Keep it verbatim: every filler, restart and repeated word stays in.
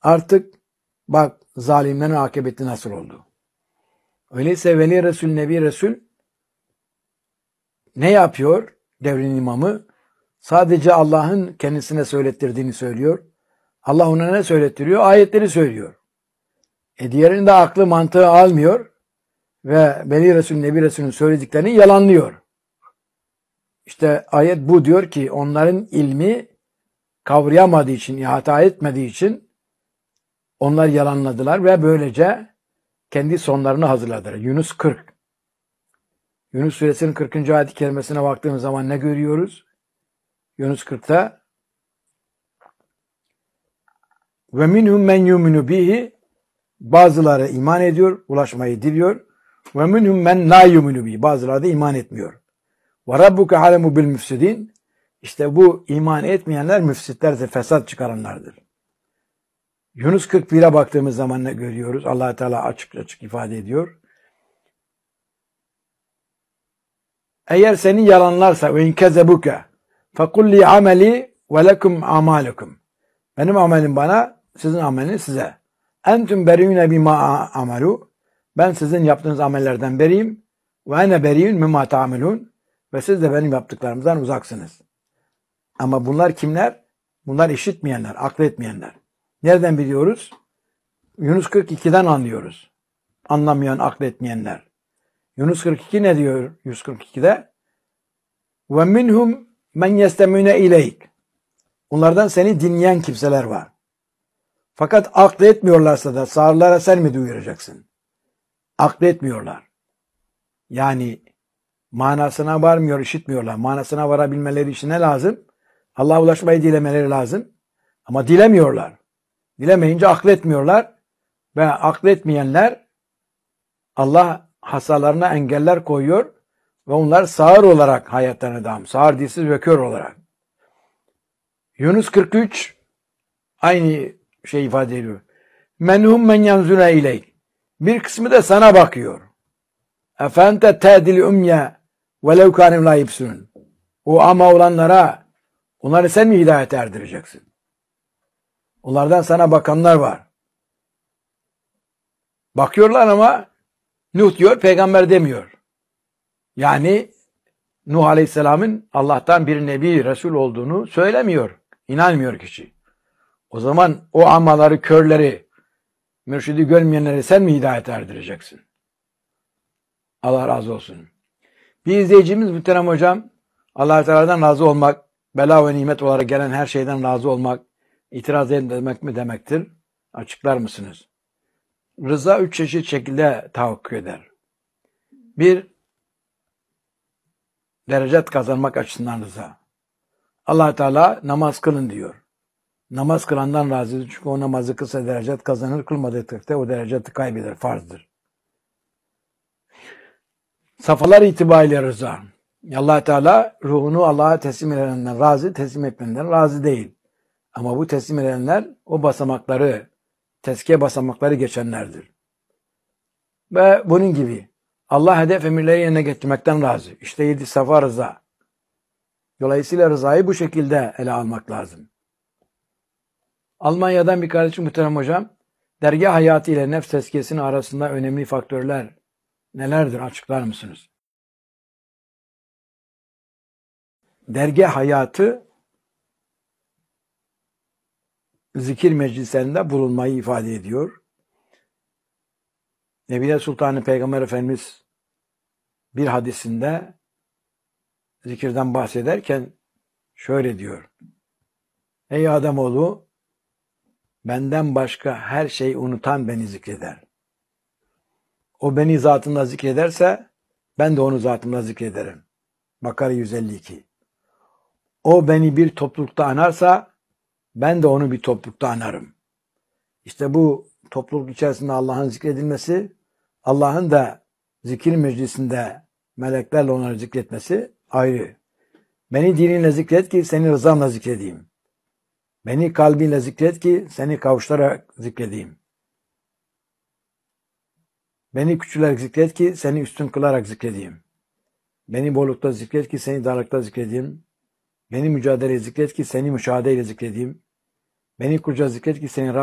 Artık bak zalimlerin akıbeti nasıl oldu. Öyleyse Veli Resul, Nebi Resul ne yapıyor? Devrin imamı sadece Allah'ın kendisine söylettirdiğini söylüyor. Allah ona ne söylettiriyor? Ayetleri söylüyor. E diğerinin de aklı mantığı almıyor ve Veli Resul, Nebi Resul'ün söylediklerini yalanlıyor. İşte ayet bu diyor ki onların ilmi kavrayamadığı için, ihata etmediği için onlar yalanladılar ve böylece kendi sonlarını hazırladılar. Yunus kırk. Yunus suresinin kırkıncı ayet-i kerimesine baktığımız zaman ne görüyoruz? Yunus kırkta ve minhum men yuminu bihi, bazıları iman ediyor, ulaşmayı diliyor. Ve minhum men la yuminu bihi, bazıları da iman etmiyor. Ve rabbuke alemu bil müfsidin, işte bu iman etmeyenler müfsitlerdir, fesat çıkaranlardır. Yunus kırk bire baktığımız zaman ne görüyoruz? Allah Teala açık açık ifade ediyor. Eğer seni yalanlarsa ve inkezebuke fekul li ameli ve lekum amalukum. Benim amelim bana, sizin ameliniz size. Entüm beriyune bima amalu. Ben sizin yaptığınız amellerden beriyim. Ve ene beriyun mimma ta'melun. Ve siz de benim yaptıklarımdan uzaksınız. Ama bunlar kimler? Bunlar işitmeyenler, akletmeyenler. Nereden biliyoruz? Yunus kırk iki'den anlıyoruz. Anlamayan, akletmeyenler. Yunus kırk iki ne diyor yüz kırk iki'de? Ve minhum men yestemune ileyk. Onlardan seni dinleyen kimseler var. Fakat aklı etmiyorlarsa da sağırlara sen mi duyuracaksın? Aklı etmiyorlar. Yani manasına varmıyor, işitmiyorlar. Manasına varabilmeleri için ne lazım? Allah'a ulaşmayı dilemeleri lazım. Ama dilemiyorlar. Dilemeyince aklı etmiyorlar. Ve aklı etmeyenler Allah hasalarına engeller koyuyor ve onlar sağır olarak hayatlarına devam. Sağır, dilsiz ve kör olarak. Yunus kırk üç aynı şey ifade ediyor. Menhum men yanzuna ileyk. Bir kısmı da sana bakıyor. Efente tedil umye velev kanem la yibsun. O ama olanlara, onları sen mi hidayete erdireceksin? Onlardan sana bakanlar var. Bakıyorlar ama Nuh diyor, peygamber demiyor. Yani Nuh Aleyhisselam'ın Allah'tan bir nebi, resul olduğunu söylemiyor. İnanmıyor kişi. O zaman o amaları, körleri, mürşidi görmeyenleri sen mi hidayete erdireceksin? Allah razı olsun. Bir izleyicimiz muhterem hocam, Allah-u Teala'dan razı olmak, bela ve nimet olarak gelen her şeyden razı olmak, itiraz etmek mi demektir? Açıklar mısınız? Rıza üç çeşit şekilde tahakkuk eder. Bir, derecet kazanmak açısından rıza. Allah Teala namaz kılın diyor. Namaz kılandan razıdır. Çünkü o namazı kılsa derecet kazanır, kılmadığı takdirde o dereceti kaybeder, farzdır. Safhalar itibariyle rıza. Allah Teala ruhunu Allah'a teslim edenlerden razı, teslim etmenlerden razı değil. Ama bu teslim edenler o basamakları, tezkiye basamakları geçenlerdir. Ve bunun gibi Allah hedef emirleri yerine getirmekten razı. İşte yedi safa rıza. Dolayısıyla rızayı bu şekilde ele almak lazım. Almanya'dan bir kardeşim muhterem hocam, dergâh hayatı ile nefs tezkiyesinin arasında önemli faktörler nelerdir? Açıklar mısınız? Dergâh hayatı zikir meclislerinde bulunmayı ifade ediyor. Nebiler Sultanı Peygamber Efendimiz bir hadisinde zikirden bahsederken şöyle diyor. Ey Ademoğlu, benden başka her şey unutan beni zikreder. O beni zatımla zikrederse ben de onu zatımla zikrederim. Bakara yüz elli iki. O beni bir toplulukta anarsa ben de onu bir toplulukta anarım. İşte bu topluluk içerisinde Allah'ın zikredilmesi, Allah'ın da zikir meclisinde meleklerle onları zikretmesi ayrı. Beni dininle zikret ki seni rızamla zikredeyim. Beni kalbinle zikret ki seni kavuşturarak zikredeyim. Beni küçülerek zikret ki seni üstün kılarak zikredeyim. Beni bollukta zikret ki seni darlıkta zikredeyim. Beni mücadele zikret ki seni müşahedeyle zikredeyim. Beni kurca zikret ki seni